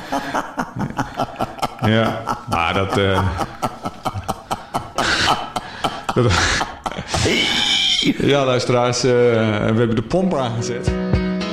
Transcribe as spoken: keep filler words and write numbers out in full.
Ja, maar dat... Uh, dat ja, luisteraars, uh, we hebben de pomp aangezet.